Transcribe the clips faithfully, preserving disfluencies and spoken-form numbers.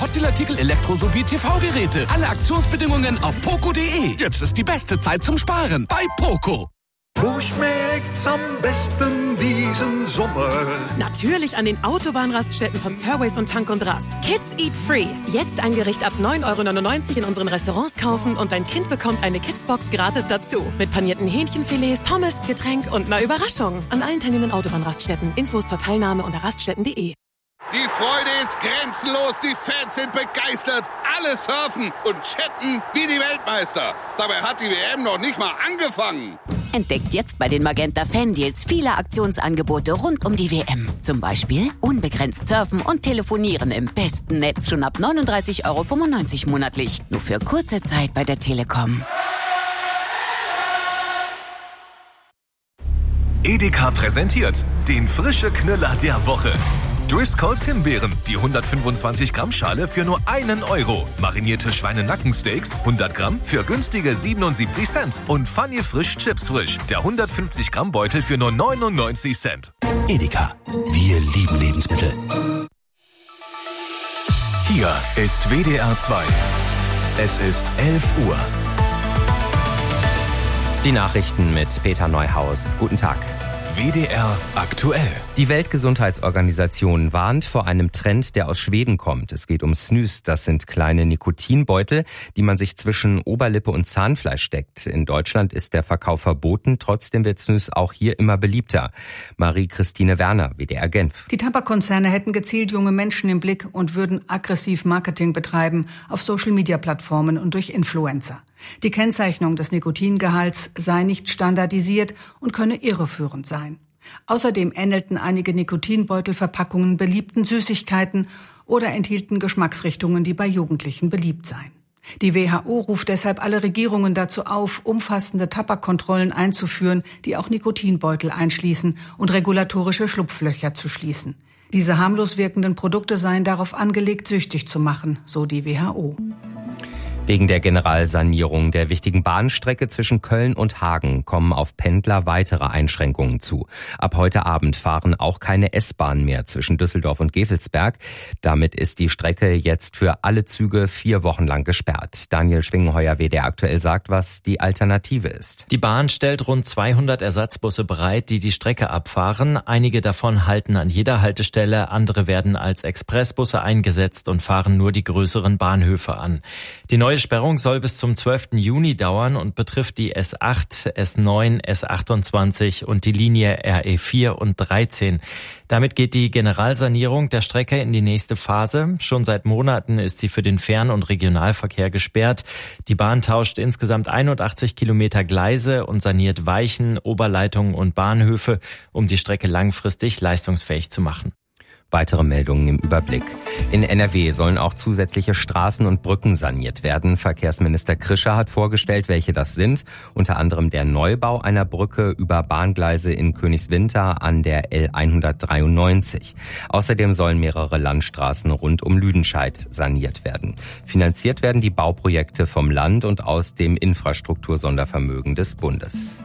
Hotdeal-Artikel, Elektro- sowie T V-Geräte. Alle Aktionsbedingungen auf poco punkt de. Jetzt ist die beste Zeit zum Sparen bei Poco. Wo schmeckt's am besten diesen Sommer? Natürlich an den Autobahnraststätten von Surways und Tank und Rast. Kids Eat Free. Jetzt ein Gericht ab neun Euro neunundneunzig in unseren Restaurants kaufen und dein Kind bekommt eine Kidsbox gratis dazu. Mit panierten Hähnchenfilets, Pommes, Getränk und einer Überraschung. An allen teilnehmenden Autobahnraststätten. Infos zur Teilnahme unter raststätten punkt de. Die Freude ist grenzenlos, die Fans sind begeistert, alle surfen und chatten wie die Weltmeister. Dabei hat die W M noch nicht mal angefangen. Entdeckt jetzt bei den Magenta Fan Deals viele Aktionsangebote rund um die W M. Zum Beispiel unbegrenzt surfen und telefonieren im besten Netz schon ab neununddreißig Euro fünfundneunzig monatlich. Nur für kurze Zeit bei der Telekom. Edeka präsentiert den frische Knüller der Woche. Driscolls Himbeeren, die hundertfünfundzwanzig Gramm Schale für nur einen Euro. Marinierte Schweinenackensteaks, hundert Gramm für günstige siebenundsiebzig Cent. Und Funny Frisch Chips Frisch, der hundertfünfzig Gramm Beutel für nur neunundneunzig Cent. Edeka, wir lieben Lebensmittel. Hier ist W D R zwei. Es ist elf Uhr. Die Nachrichten mit Peter Neuhaus. Guten Tag. W D R aktuell. Die Weltgesundheitsorganisation warnt vor einem Trend, der aus Schweden kommt. Es geht um Snus. Das sind kleine Nikotinbeutel, die man sich zwischen Oberlippe und Zahnfleisch steckt. In Deutschland ist der Verkauf verboten. Trotzdem wird Snus auch hier immer beliebter. Marie-Christine Werner, W D R Genf. Die Tabakkonzerne hätten gezielt junge Menschen im Blick und würden aggressiv Marketing betreiben auf Social-Media-Plattformen und durch Influencer. Die Kennzeichnung des Nikotingehalts sei nicht standardisiert und könne irreführend sein. Außerdem ähnelten einige Nikotinbeutelverpackungen beliebten Süßigkeiten oder enthielten Geschmacksrichtungen, die bei Jugendlichen beliebt seien. Die W H O ruft deshalb alle Regierungen dazu auf, umfassende Tabakkontrollen einzuführen, die auch Nikotinbeutel einschließen und regulatorische Schlupflöcher zu schließen. Diese harmlos wirkenden Produkte seien darauf angelegt, süchtig zu machen, so die W H O. Wegen der Generalsanierung der wichtigen Bahnstrecke zwischen Köln und Hagen kommen auf Pendler weitere Einschränkungen zu. Ab heute Abend fahren auch keine S-Bahnen mehr zwischen Düsseldorf und Gevelsberg. Damit ist die Strecke jetzt für alle Züge vier Wochen lang gesperrt. Daniel Schwingenheuer, W D R aktuell, sagt, was die Alternative ist. Die Bahn stellt rund zweihundert Ersatzbusse bereit, die die Strecke abfahren. Einige davon halten an jeder Haltestelle, andere werden als Expressbusse eingesetzt und fahren nur die größeren Bahnhöfe an. Die neue Sperrung soll bis zum zwölften Juni dauern und betrifft die S acht, S neun, S achtundzwanzig und die Linie R E vier und dreizehn. Damit geht die Generalsanierung der Strecke in die nächste Phase. Schon seit Monaten ist sie für den Fern- und Regionalverkehr gesperrt. Die Bahn tauscht insgesamt einundachtzig Kilometer Gleise und saniert Weichen, Oberleitungen und Bahnhöfe, um die Strecke langfristig leistungsfähig zu machen. Weitere Meldungen im Überblick. In N R W sollen auch zusätzliche Straßen und Brücken saniert werden. Verkehrsminister Krischer hat vorgestellt, welche das sind. Unter anderem der Neubau einer Brücke über Bahngleise in Königswinter an der L hundertdreiundneunzig. Außerdem sollen mehrere Landstraßen rund um Lüdenscheid saniert werden. Finanziert werden die Bauprojekte vom Land und aus dem Infrastruktursondervermögen des Bundes.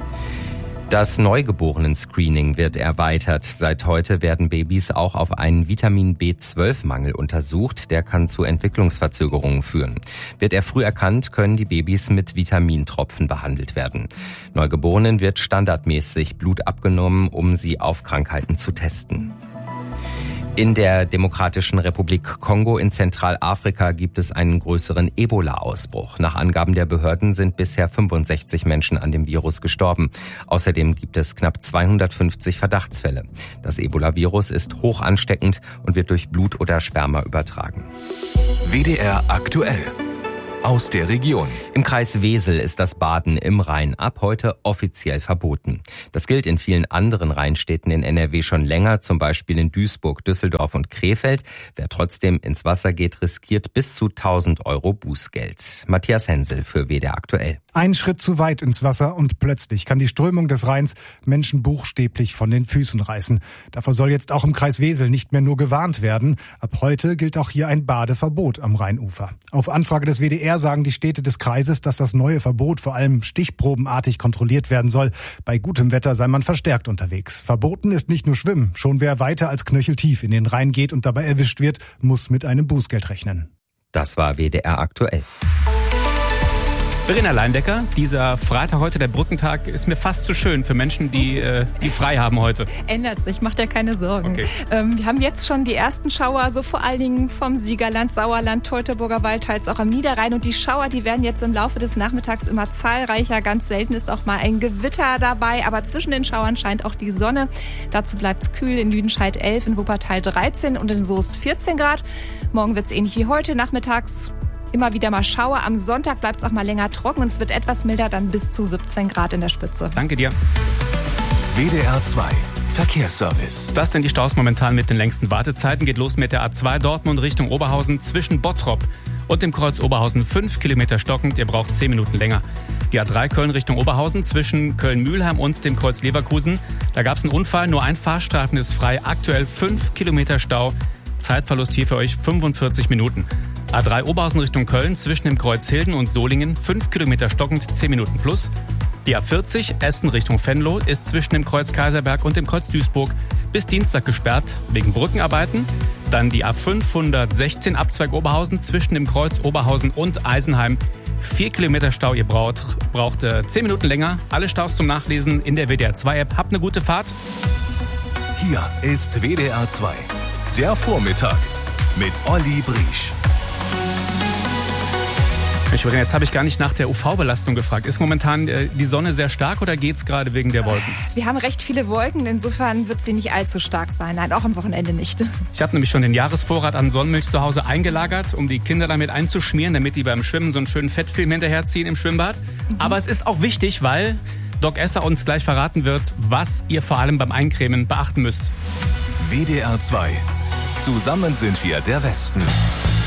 Das Neugeborenen-Screening wird erweitert. Seit heute werden Babys auch auf einen Vitamin B zwölf Mangel untersucht. Der kann zu Entwicklungsverzögerungen führen. Wird er früh erkannt, können die Babys mit Vitamintropfen behandelt werden. Neugeborenen wird standardmäßig Blut abgenommen, um sie auf Krankheiten zu testen. In der Demokratischen Republik Kongo in Zentralafrika gibt es einen größeren Ebola-Ausbruch. Nach Angaben der Behörden sind bisher fünfundsechzig Menschen an dem Virus gestorben. Außerdem gibt es knapp zweihundertfünfzig Verdachtsfälle. Das Ebola-Virus ist hoch ansteckend und wird durch Blut oder Sperma übertragen. W D R aktuell. Aus der Region. Im Kreis Wesel ist das Baden im Rhein ab heute offiziell verboten. Das gilt in vielen anderen Rheinstädten in N R W schon länger, zum Beispiel in Duisburg, Düsseldorf und Krefeld. Wer trotzdem ins Wasser geht, riskiert bis zu tausend Euro Bußgeld. Matthias Hensel für W D R aktuell. Ein Schritt zu weit ins Wasser und plötzlich kann die Strömung des Rheins Menschen buchstäblich von den Füßen reißen. Davor soll jetzt auch im Kreis Wesel nicht mehr nur gewarnt werden. Ab heute gilt auch hier ein Badeverbot am Rheinufer. Auf Anfrage des W D R sagen die Städte des Kreises, dass das neue Verbot vor allem stichprobenartig kontrolliert werden soll. Bei gutem Wetter sei man verstärkt unterwegs. Verboten ist nicht nur Schwimmen. Schon wer weiter als knöcheltief in den Rhein geht und dabei erwischt wird, muss mit einem Bußgeld rechnen. Das war W D R aktuell. Verena Leindecker, dieser Freitag heute, der Brückentag, ist mir fast zu schön für Menschen, die, äh, die frei haben heute. Ändert sich, macht dir keine Sorgen. Okay. Ähm, wir haben jetzt schon die ersten Schauer, so vor allen Dingen vom Siegerland, Sauerland, Teutoburger Wald, teils auch am Niederrhein. Und die Schauer, die werden jetzt im Laufe des Nachmittags immer zahlreicher. Ganz selten ist auch mal ein Gewitter dabei. Aber zwischen den Schauern scheint auch die Sonne. Dazu bleibt es kühl. In Lüdenscheid elf, in Wuppertal dreizehn und in Soest vierzehn Grad. Morgen wird es ähnlich wie heute, nachmittags immer wieder mal Schauer. Am Sonntag bleibt es auch mal länger trocken und es wird etwas milder, dann bis zu siebzehn Grad in der Spitze. Danke dir. W D R zwei Verkehrsservice. Das sind die Staus momentan mit den längsten Wartezeiten. Geht los mit der A zwei Dortmund Richtung Oberhausen zwischen Bottrop und dem Kreuz Oberhausen. Fünf Kilometer stockend, ihr braucht zehn Minuten länger. Die A drei Köln Richtung Oberhausen zwischen Köln-Mühlheim und dem Kreuz Leverkusen. Da gab es einen Unfall, nur ein Fahrstreifen ist frei. Aktuell fünf Kilometer Stau. Zeitverlust hier für euch fünfundvierzig Minuten. A drei Oberhausen Richtung Köln zwischen dem Kreuz Hilden und Solingen, fünf Kilometer stockend, zehn Minuten plus. Die A vierzig Essen Richtung Venlo ist zwischen dem Kreuz Kaiserberg und dem Kreuz Duisburg bis Dienstag gesperrt wegen Brückenarbeiten. Dann die A fünfhundertsechzehn Abzweig Oberhausen zwischen dem Kreuz Oberhausen und Eisenheim. Vier Kilometer Stau, ihr braucht, braucht äh, zehn Minuten länger. Alle Staus zum Nachlesen in der W D R zwei App. Habt eine gute Fahrt. Hier ist W D R zwei, der Vormittag mit Olli Briesch. Entschuldigung, jetzt habe ich gar nicht nach der U V-Belastung gefragt. Ist momentan äh, die Sonne sehr stark oder geht's gerade wegen der Wolken? Wir haben recht viele Wolken, insofern wird sie nicht allzu stark sein. Nein, auch am Wochenende nicht. Ich habe nämlich schon den Jahresvorrat an Sonnenmilch zu Hause eingelagert, um die Kinder damit einzuschmieren, damit die beim Schwimmen so einen schönen Fettfilm hinterherziehen im Schwimmbad. Mhm. Aber es ist auch wichtig, weil Doc Esser uns gleich verraten wird, was ihr vor allem beim Eincremen beachten müsst. W D R zwei. Zusammen sind wir der Westen.